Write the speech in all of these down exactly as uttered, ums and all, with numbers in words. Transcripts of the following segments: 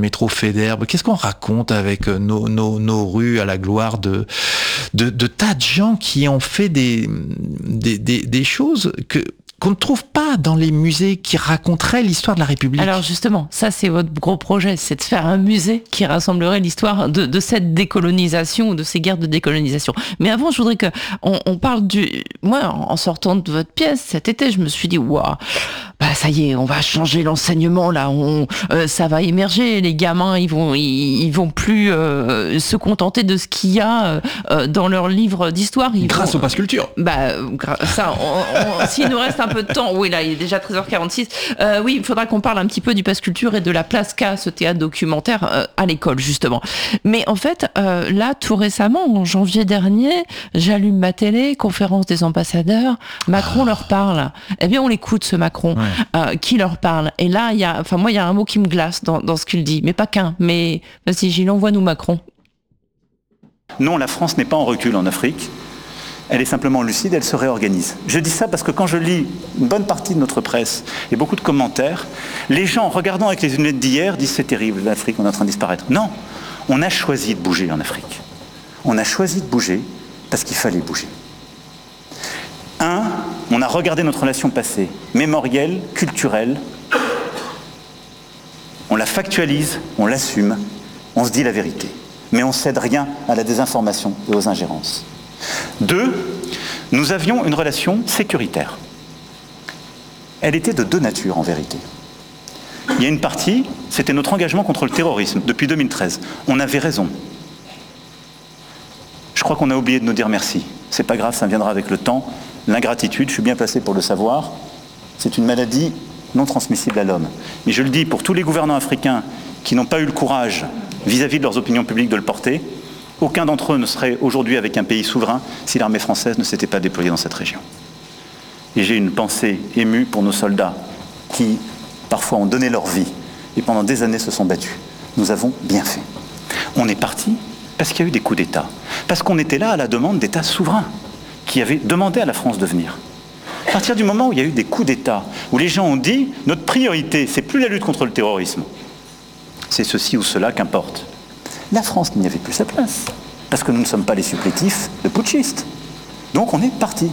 métro Faidherbe. Qu'est-ce qu'on raconte avec nos, nos, nos rues à la gloire de, de, de tas de gens qui ont fait des, des, des, des choses que... qu'on ne trouve pas dans les musées qui raconteraient l'histoire de la République. Alors justement, ça c'est votre gros projet, c'est de faire un musée qui rassemblerait l'histoire de, de cette décolonisation, de ces guerres de décolonisation. Mais avant, je voudrais que on, on parle du... Moi, en sortant de votre pièce cet été, je me suis dit, waouh, bah ça y est, on va changer l'enseignement là, on, euh, ça va émerger, les gamins, ils vont, ils, ils vont plus euh, se contenter de ce qu'il y a euh, dans leurs livres d'histoire. Ils Grâce vont, au pass culture. Bah, ça, on, on, s'il nous reste un peu de temps, oui, là, il est déjà treize heures quarante-six. Euh, oui, il faudra qu'on parle un petit peu du pass culture et de la place qu'a ce théâtre documentaire euh, à l'école, justement. Mais en fait, euh, là, tout récemment, en janvier dernier, j'allume ma télé, conférence des ambassadeurs, Macron ah. leur parle. Eh bien, on l'écoute, ce Macron, ouais. euh, qui leur parle. Et là, il y a, enfin, moi, il y a un mot qui me glace dans, dans ce qu'il dit, mais pas qu'un. Mais vas-y, Gilles, envoie-nous Macron. Non, la France n'est pas en recul en Afrique. Elle est simplement lucide, elle se réorganise. Je dis ça parce que quand je lis une bonne partie de notre presse et beaucoup de commentaires, les gens, regardant avec les lunettes d'hier, disent c'est terrible, l'Afrique, on est en train de disparaître. Non, on a choisi de bouger en Afrique. On a choisi de bouger parce qu'il fallait bouger. Un, on a regardé notre relation passée, mémorielle, culturelle. On la factualise, on l'assume, on se dit la vérité. Mais on ne cède rien à la désinformation et aux ingérences. Deux, nous avions une relation sécuritaire. Elle était de deux natures en vérité. Il y a une partie, c'était notre engagement contre le terrorisme depuis deux mille treize. On avait raison. Je crois qu'on a oublié de nous dire merci. C'est pas grave, ça viendra avec le temps. L'ingratitude, je suis bien placé pour le savoir, c'est une maladie non transmissible à l'homme. Mais je le dis pour tous les gouvernants africains qui n'ont pas eu le courage vis-à-vis de leurs opinions publiques de le porter, aucun d'entre eux ne serait aujourd'hui avec un pays souverain si l'armée française ne s'était pas déployée dans cette région. Et j'ai une pensée émue pour nos soldats qui, parfois, ont donné leur vie et pendant des années se sont battus. Nous avons bien fait. On est parti parce qu'il y a eu des coups d'État. Parce qu'on était là à la demande d'États souverains qui avaient demandé à la France de venir. À partir du moment où il y a eu des coups d'État, où les gens ont dit « notre priorité, c'est plus la lutte contre le terrorisme, c'est ceci ou cela qu'importe ». La France n'y avait plus sa place, parce que nous ne sommes pas les supplétifs de putschistes. Donc on est parti.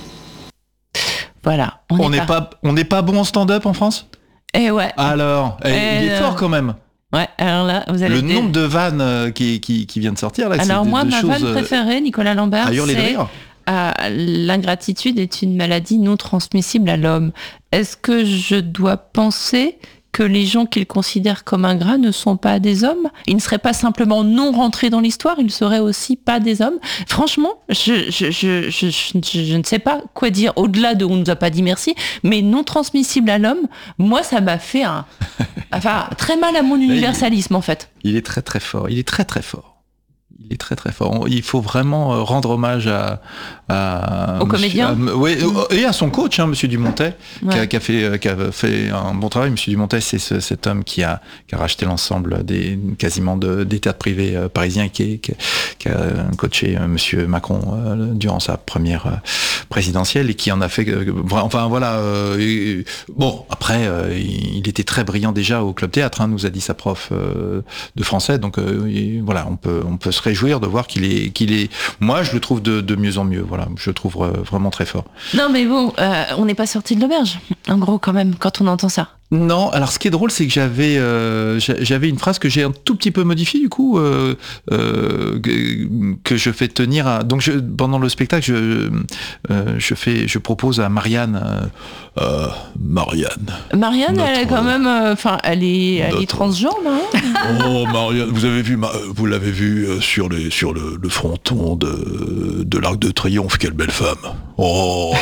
Voilà. On n'est pas, on n'est pas bon en stand-up en France ? Eh ouais. Alors, eh, eh il est euh... fort quand même. Ouais, alors là, vous allez... Le nombre de vannes euh, qui, qui, qui vient de sortir, là, alors c'est moi, de, de ma choses, vanne préférée, Nicolas Lambert, c'est... Euh, l'ingratitude est une maladie non transmissible à l'homme. Est-ce que je dois penser que les gens qu'ils considèrent comme ingrats ne sont pas des hommes ? Ils ne seraient pas simplement non rentrés dans l'histoire, ils ne seraient aussi pas des hommes. Franchement, je, je, je, je, je, je ne sais pas quoi dire au-delà de on nous a pas dit merci, mais non transmissible à l'homme, moi ça m'a fait un, enfin très mal à mon universalisme en fait. Il est très très fort, il est très très fort. Il est très très fort. Il faut vraiment rendre hommage à, à au comédien, oui, et à son coach, hein, Monsieur Dumontet, ouais. qui, a, qui a fait qui a fait un bon travail. Monsieur Dumontet, c'est ce, cet homme qui a qui a racheté l'ensemble des quasiment de, des théâtres privés euh, parisiens, qui, qui, qui a coaché euh, Monsieur Macron euh, durant sa première euh, présidentielle et qui en a fait. Euh, enfin voilà. Euh, et, bon après, euh, il était très brillant déjà au Club Théâtre, hein, nous a dit sa prof euh, de français. Donc euh, et, voilà, on peut on peut se réjouir de voir qu'il est, qu'il est. Moi, je le trouve de, de mieux en mieux. Voilà, je le trouve vraiment très fort. Non, mais bon, euh, on n'est pas sorti de l'auberge. En gros, quand même, quand on entend ça. Non, alors ce qui est drôle, c'est que j'avais euh, j'avais une phrase que j'ai un tout petit peu modifiée du coup, euh, euh, que je fais tenir à. Donc je, pendant le spectacle, je euh, je fais, je propose à Marianne, euh, Marianne. Marianne, notre, elle est quand même, enfin, euh, elle est, elle notre... est transgenre, hein. Oh Marianne, vous avez vu, vous l'avez vu sur les sur le, le fronton de de l'Arc de Triomphe, quelle belle femme. Oh,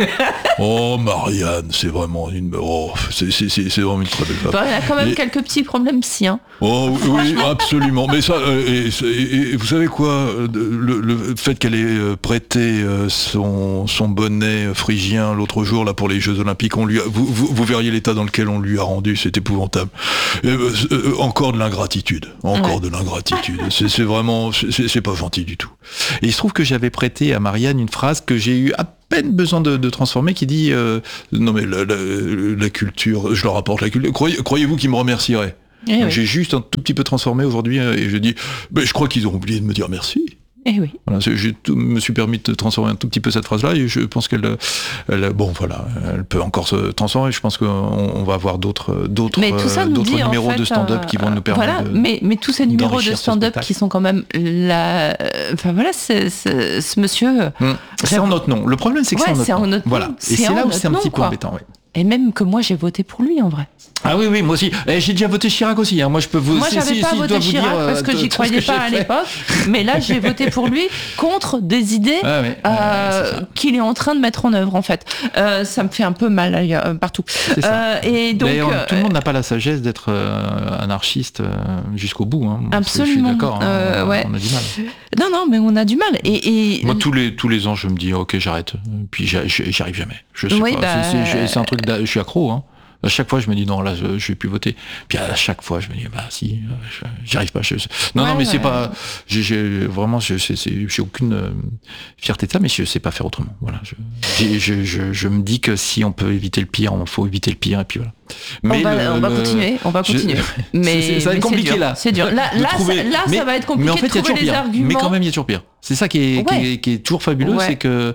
oh Marianne, c'est vraiment une, oh, c'est, c'est C'est, c'est vraiment une très belle femme. Bon, elle a quand même et... quelques petits problèmes psy. Hein. Oh oui, absolument. Mais ça, et, et, et vous savez quoi, le, le fait qu'elle ait prêté son, son bonnet phrygien l'autre jour là pour les Jeux Olympiques, on lui a, vous, vous, vous verriez l'état dans lequel on lui a rendu, c'est épouvantable. Et, euh, encore de l'ingratitude, encore ouais. de l'ingratitude. C'est, c'est vraiment, c'est, c'est pas gentil du tout. Et il se trouve que j'avais prêté à Marianne une phrase que j'ai eu à peine besoin de, de transformer, qui dit euh, non mais la, la, la culture, je leur apporte la culture. Croyez, croyez-vous qu'ils me remercieraient ? Eh oui. J'ai juste un tout petit peu transformé aujourd'hui et je dis, ben, je crois qu'ils ont oublié de me dire merci. Eh oui. Voilà, je me suis permis de transformer un tout petit peu cette phrase-là et je pense qu'elle, elle, bon voilà, elle peut encore se transformer. Je pense qu'on on va avoir d'autres, d'autres, d'autres dit, numéros en fait, de stand-up euh, qui vont nous permettre. Voilà, de, mais, mais tous ces numéros de stand-up qui sont quand même la, enfin voilà, c'est, c'est, ce monsieur. Mmh. C'est en notre nom. Le problème, c'est que ouais, c'est en notre nom. Voilà. Et c'est là où c'est un petit peu embêtant. Ouais. Et même que moi j'ai voté pour lui en vrai. Ah oui, oui, moi aussi. Et j'ai déjà voté Chirac aussi. Hein. Moi, je peux vous. Moi, j'avais si, pas si, voté si, Chirac dire, parce que j'y croyais pas à l'époque. Mais là, j'ai voté pour lui contre des idées ah oui, euh, ouais, qu'il est en train de mettre en œuvre, en fait. Euh, ça me fait un peu mal euh, partout. Euh, et donc, euh, tout le monde n'a pas la sagesse d'être euh, anarchiste euh, jusqu'au bout. Hein, absolument. Je suis d'accord. Hein, euh, ouais. On a du mal. Non, non, mais on a du mal. Et, et... Moi, tous les tous les ans, je me dis, ok, j'arrête. Puis j'y arrive jamais. Je sais oui, pas. Bah... C'est, c'est, c'est un truc. Je suis accro. Hein. À chaque fois, je me dis non, là, je, je vais plus voter. Puis à chaque fois, je me dis bah si, je, j'y arrive pas. Je, non, ouais, non, mais ouais. c'est pas. J'ai, j'ai vraiment, je, c'est, c'est, j'ai aucune euh, fierté de ça, mais je sais pas faire autrement. Voilà. Je, j'ai, je, je, je me dis que si on peut éviter le pire, on faut éviter le pire, et puis voilà. Mais on va, le, on va le, continuer, on va continuer. Je, mais c'est, ça va être compliqué c'est là. C'est dur. Là, là, trouver, ça, là mais, ça va être compliqué. Mais en fait, de trouver il y a toujours les pire. arguments. Mais quand même, il y a toujours pire. C'est ça qui est, ouais. qui est, qui est toujours fabuleux, ouais. c'est que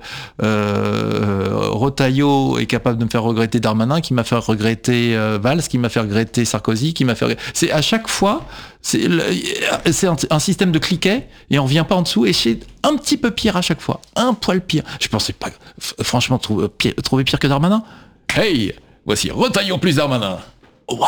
euh, Retailleau est capable de me faire regretter Darmanin, qui m'a fait regretter euh, Valls, qui m'a fait regretter Sarkozy, qui m'a fait. C'est à chaque fois, c'est, c'est un, un système de cliquet et on revient pas en dessous. Et c'est un petit peu pire à chaque fois, un poil pire. Je pensais pas, franchement, trouver pire, trouver pire que Darmanin. Hey, voici Retailleau plus Darmanin. Waouh,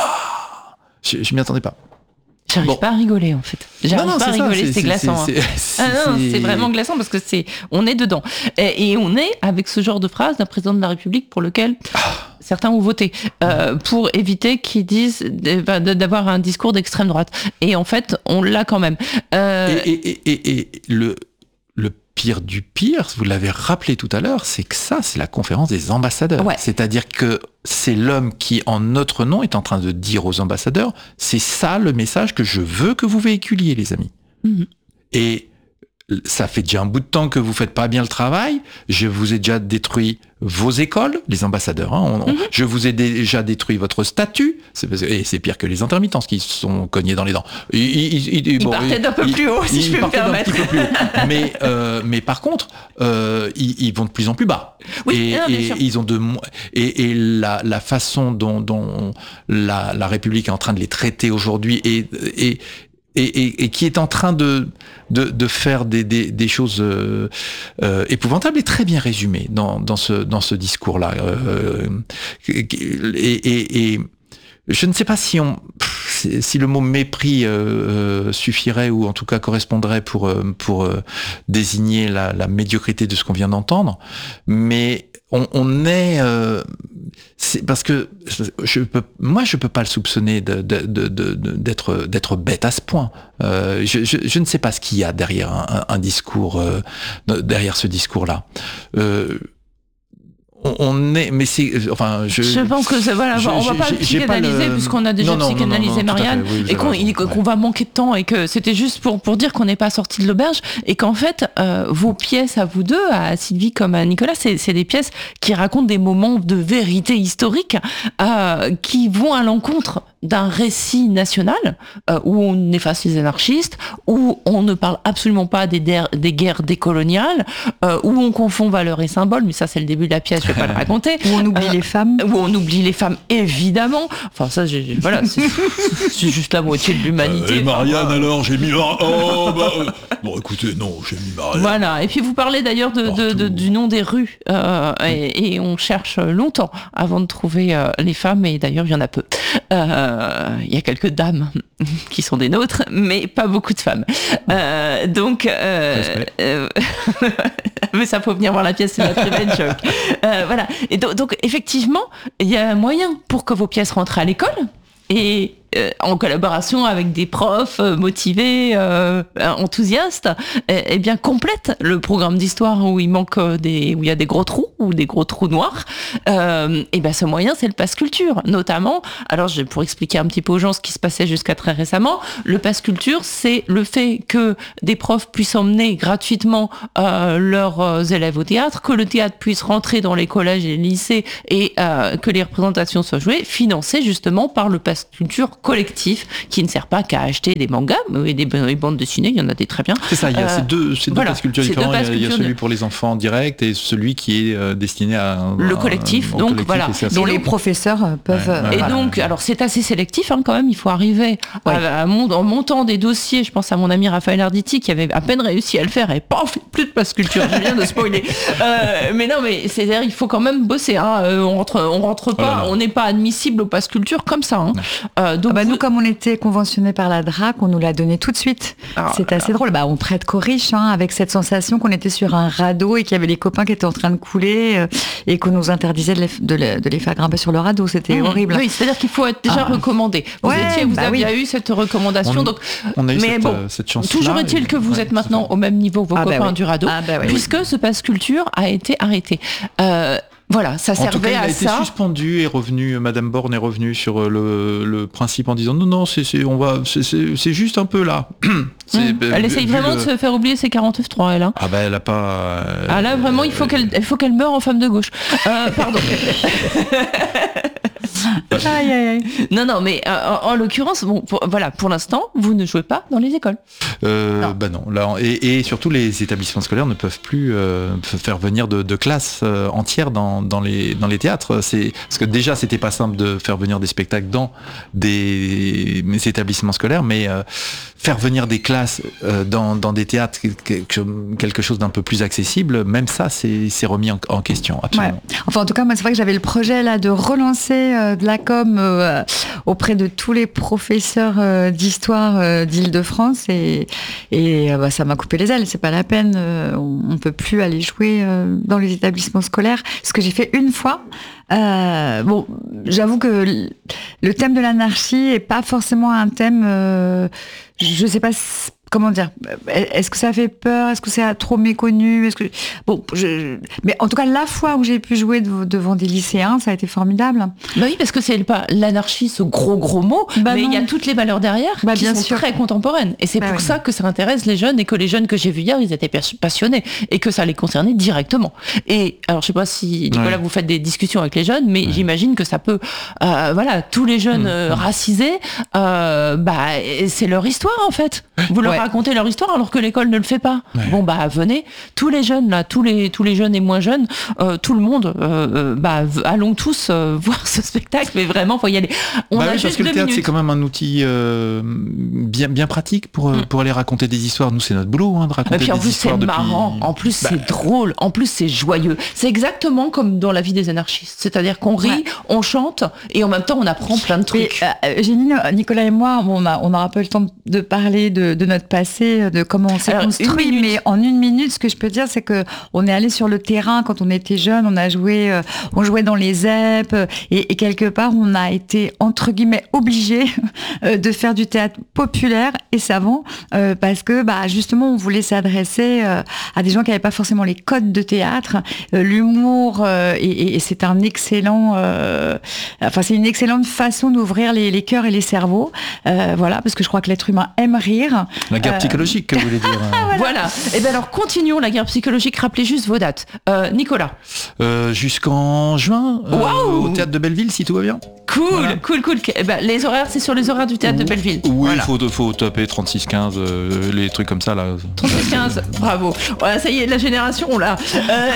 je, je m'y attendais pas. J'arrive bon. pas à rigoler en fait. J'arrive non, non, pas à rigoler, ça, c'est, c'est glaçant. C'est, c'est, hein. ah non, c'est... c'est vraiment glaçant parce que c'est, on est dedans. Et, et on est avec ce genre de phrase d'un président de la République pour lequel ah. certains ont voté euh, pour éviter qu'ils disent d'avoir un discours d'extrême droite. Et en fait, on l'a quand même. Euh... Et, et, et, et, et le, le pire du pire, vous l'avez rappelé tout à l'heure, c'est que ça, c'est la conférence des ambassadeurs. Ouais. C'est-à-dire que c'est l'homme qui, en notre nom, est en train de dire aux ambassadeurs, c'est ça le message que je veux que vous véhiculiez, les amis. Mmh. Et ça fait déjà un bout de temps que vous faites pas bien le travail. Je vous ai déjà détruit vos écoles, les ambassadeurs. Hein, on, mmh. Je vous ai déjà détruit votre statut. C'est, et c'est pire que les intermittents qui se sont cognés dans les dents. Ils, ils, ils, ils bon, partaient d'un peu plus haut, si je peux me permettre. D'un petit peu plus haut. Mais, euh, mais par contre, euh, ils, ils vont de plus en plus bas. Oui, et, non, et ils ont de et, et la, la façon dont, dont la, la République est en train de les traiter aujourd'hui et, et Et, et, et qui est en train de, de, de faire des, des, des choses euh, euh, épouvantables et très bien résumées dans, dans, ce, dans ce discours-là. Euh, et, et, et je ne sais pas si, on, si le mot mépris euh, suffirait ou en tout cas correspondrait pour, pour désigner la, la médiocrité de ce qu'on vient d'entendre, mais on, on est... Euh, c'est parce que je peux, moi je peux pas le soupçonner de, de, de, de, d'être, d'être bête à ce point. Euh, je, je, je ne sais pas ce qu'il y a derrière un, un discours, euh, derrière ce discours-là. Euh, on est, mais c'est, enfin, je. Je pense que c'est, voilà, je, on va pas le psychanalyser le... puisqu'on a déjà non, psychanalysé non, non, Marianne fait, oui, et qu'on, il, qu'on ouais. va manquer de temps et que c'était juste pour pour dire qu'on n'est pas sorti de l'auberge et qu'en fait euh, vos pièces à vous deux, à Sylvie comme à Nicolas, c'est, c'est des pièces qui racontent des moments de vérité historique euh, qui vont à l'encontre d'un récit national euh, où on efface les anarchistes, où on ne parle absolument pas des, der- des guerres décoloniales, euh, où on confond valeurs et symboles, mais ça c'est le début de la pièce, je vais pas le raconter. Où on oublie euh, les femmes. Où on oublie les femmes, évidemment. Enfin ça, j'ai, voilà, c'est, c'est juste la moitié de l'humanité. Euh, et Marianne enfin, alors, j'ai mis... Oh, bah, euh... Bon écoutez, non, j'ai mis Marianne. Voilà, et puis vous parlez d'ailleurs de, de, de, du nom des rues, euh, et, et on cherche longtemps avant de trouver euh, les femmes, et d'ailleurs il y en a peu. Euh, il y a quelques dames qui sont des nôtres, mais pas beaucoup de femmes. Euh, donc, euh, euh, mais ça faut venir voir la pièce, c'est la très belle joke. Euh, voilà. Et donc, donc, effectivement, il y a un moyen pour que vos pièces rentrent à l'école et euh, en collaboration avec des profs euh, motivés, euh, enthousiastes, et, et bien complète le programme d'histoire où il manque des, où il y a des gros trous. ou des gros trous noirs, euh, et ben ce moyen c'est le pass culture, notamment. Alors je, pour expliquer un petit peu aux gens ce qui se passait jusqu'à très récemment, le pass culture c'est le fait que des profs puissent emmener gratuitement euh, leurs euh, élèves au théâtre, que le théâtre puisse rentrer dans les collèges et les lycées et euh, que les représentations soient jouées, financées justement par le pass culture collectif qui ne sert pas qu'à acheter des mangas et des, des bandes dessinées, il y en a des très bien. C'est ça, il y a euh, ces deux, ces deux voilà, pass culture différents, il y, a, il y a celui pour les enfants direct et celui qui est euh, destiné à un, le collectif, un, donc collectif voilà, dont les professeurs peuvent. Ouais, ouais, et voilà. donc, alors c'est assez sélectif hein, quand même. Il faut arriver ouais. à, à mont- en montant des dossiers. Je pense à mon ami Raphaël Arditi qui avait à peine réussi à le faire et paf, plus de pass culture. Je viens de spoiler. Euh, mais non, mais c'est-à-dire il faut quand même bosser. Hein. Euh, on rentre, on rentre pas, oh on n'est pas admissible au pass culture comme ça. Hein. Euh, donc ah bah vous... nous, comme on était conventionné par la D R A C, on nous l'a donné tout de suite. Ah, c'est assez drôle. Bah, on prête qu'aux riches, hein, avec cette sensation qu'on était sur un radeau et qu'il y avait les copains qui étaient en train de couler euh, et qu'on nous interdisait de les, de, les, de les faire grimper sur le radeau. C'était mmh. horrible. Oui, c'est-à-dire qu'il faut être déjà ah. recommandé. Vous ouais, étiez, vous bah aviez oui. eu cette recommandation. On, donc, on a eu mais cette, bon, euh, cette chance. Toujours est-il que vous ouais, êtes maintenant au même niveau, vos ah copains bah oui. du radeau, ah bah oui, puisque oui. ce pass culture a été arrêté. Euh, Voilà, ça servait en tout cas, il à a été ça. suspendu et revenu. Madame Borne est revenue sur le, le principe en disant non, non, c'est, c'est, on va, c'est, c'est, c'est juste un peu là. Mmh. Elle essaye vraiment le... de se faire oublier ses quarante-neuf trois, elle. Hein. Ah bah elle a pas. Euh, ah là vraiment, il faut qu'elle, il faut qu'elle meure en femme de gauche. Euh, pardon. aïe, aïe, aïe. Non, non, mais euh, en, en l'occurrence, bon, pour, voilà, pour l'instant, vous ne jouez pas dans les écoles. Euh, non. Bah non. Là, et, et surtout, les établissements scolaires ne peuvent plus euh, faire venir de, de classes euh, entières dans, dans, les, dans les théâtres. C'est, parce que déjà, c'était pas simple de faire venir des spectacles dans des, des établissements scolaires, mais euh, faire venir des classes euh, dans, dans des théâtres, quelque chose d'un peu plus accessible, même ça, c'est, c'est remis en, en question. Absolument. Ouais. Enfin, en tout cas, moi, c'est vrai que j'avais le projet là de relancer euh, de la com euh, auprès de tous les professeurs euh, d'histoire euh, d'Île-de-France et, et euh, bah, ça m'a coupé les ailes. C'est pas la peine. Euh, on, on peut plus aller jouer euh, dans les établissements scolaires. Ce que j'ai fait une fois. Euh, bon, j'avoue que le thème de l'anarchie est pas forcément un thème. Euh, je sais pas. Comment dire ? Est-ce que ça fait peur ? Est-ce que c'est trop méconnu ? Est-ce que bon, je... mais en tout cas, la fois où j'ai pu jouer devant des lycéens, ça a été formidable. Bah oui, parce que c'est pas l'anarchie, ce gros gros mot, bah mais il y a toutes les valeurs derrière bah qui sont sûr. très contemporaines. Et c'est bah pour oui. ça que ça intéresse les jeunes et que les jeunes que j'ai vus hier, ils étaient passionnés et que ça les concernait directement. Et alors, je sais pas si Nicolas, ouais. vous faites des discussions avec les jeunes, mais ouais. j'imagine que ça peut, euh, voilà, tous les jeunes mmh. euh, racisés, euh, bah c'est leur histoire en fait. Vous leur ouais. raconter leur histoire alors que l'école ne le fait pas. Ouais. Bon bah venez, tous les jeunes là, tous les tous les jeunes et moins jeunes, euh, tout le monde, euh, bah allons tous euh, voir ce spectacle. Mais vraiment, faut y aller. On bah a oui, juste parce que le théâtre minutes. c'est quand même un outil euh, bien bien pratique pour mm. pour aller raconter des histoires. Nous c'est notre boulot hein, de raconter des histoires. Et puis en plus c'est depuis... marrant, en plus bah... c'est drôle, en plus c'est joyeux. C'est exactement comme dans la vie des anarchistes, c'est-à-dire qu'on rit, ouais. on chante et en même temps on apprend plein de trucs. Et, euh, Génie, Nicolas et moi, on a on n'aura pas eu le temps de parler de, de notre passé, de comment on s'est Alors, construit, mais en une minute, ce que je peux dire, c'est que on est allé sur le terrain quand on était jeune, on a joué, euh, on jouait dans les Z E P, et, et quelque part, on a été entre guillemets obligé euh, de faire du théâtre populaire et savant, euh, parce que bah justement, on voulait s'adresser euh, à des gens qui n'avaient pas forcément les codes de théâtre, euh, l'humour, euh, et, et, et c'est un excellent, euh, enfin c'est une excellente façon d'ouvrir les, les cœurs et les cerveaux, euh, voilà, parce que je crois que l'être humain aime rire. La guerre euh, psychologique, que vous voulez dire. Voilà. voilà. Et bien alors continuons la guerre psychologique. Rappelez juste vos dates. Euh, Nicolas. Euh, jusqu'en juin. Euh, wow. Au théâtre de Belleville, si tout va bien. Cool, voilà. cool, cool. Eh ben, les horaires, c'est sur les horaires du théâtre Ouh. de Belleville. Oui, il voilà. faut, faut taper trente-six quinze, euh, les trucs comme ça là. trente-six quinze, bravo. Voilà, ça y est, la génération là. Euh...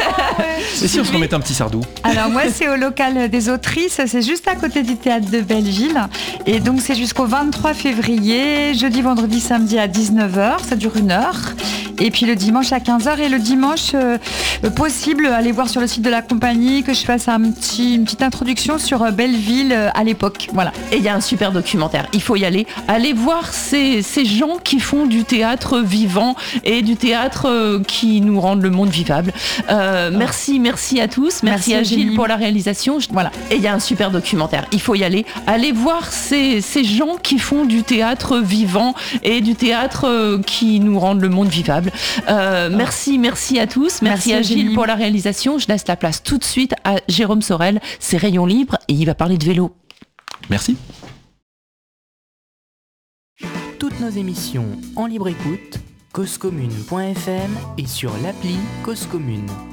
Et si on se remettait un petit Sardou ? Alors moi, c'est au local des autrices, c'est juste à côté du théâtre de Belleville. Et donc c'est jusqu'au vingt-trois février, jeudi, vendredi, samedi à dix-neuf heures, ça dure une heure. Et puis le dimanche à quinze heures. Et le dimanche, euh, possible, allez voir sur le site de la compagnie que je fasse un petit, une petite introduction sur Belleville euh, à l'époque. Voilà. Et il y a un super documentaire, il faut y aller. Allez voir ces, ces gens qui font du théâtre vivant et du théâtre euh, qui nous rendent le monde vivable. Euh, merci, merci à tous. Merci, merci à Gilles pour la réalisation. Voilà. Et il y a un super documentaire, il faut y aller. Allez voir ces, ces gens qui font du théâtre vivant et du théâtre euh, qui nous rendent le monde vivable. possible. Euh, merci, merci à tous. Merci, merci à Gilles pour la réalisation. Je laisse la place tout de suite à Jérôme Sorel. C'est Rayon Libre et il va parler de vélo. Merci. Toutes nos émissions en libre écoute, cause commune point f m et sur l'appli Cause Commune.